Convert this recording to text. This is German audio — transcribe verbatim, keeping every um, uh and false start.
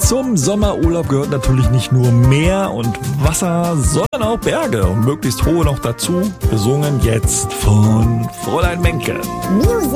Zum Sommerurlaub gehört natürlich nicht nur Meer und Wasser, sondern auch Berge und möglichst hohe noch dazu, besungen jetzt von Fräulein Menke. Music.